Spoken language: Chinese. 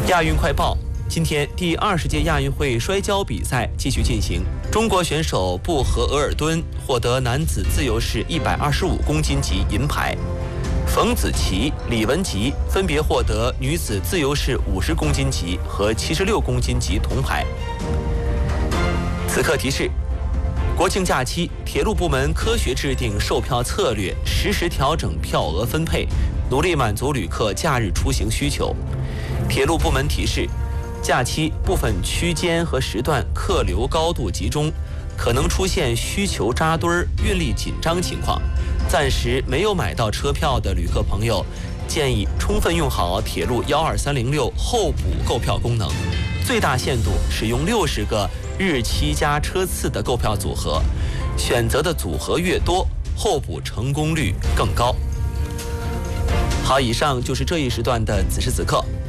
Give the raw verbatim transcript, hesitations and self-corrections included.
亚运快报：今天第二十届亚运会摔跤比赛继续进行，中国选手布和额尔敦获得男子自由式一百二十五公斤级银牌，冯子琪、李文吉分别获得女子自由式五十公斤级和七十六公斤级铜牌。此刻提示：国庆假期，铁路部门科学制定售票策略，实时调整票额分配，努力满足旅客假日出行需求。铁路部门提示，假期部分区间和时段客流高度集中，可能出现需求扎堆儿、运力紧张情况。暂时没有买到车票的旅客朋友，建议充分用好铁路幺二三零六候补购票功能，最大限度使用六十个日期加车次的购票组合，选择的组合越多，候补成功率更高。好，以上就是这一时段的此时此刻。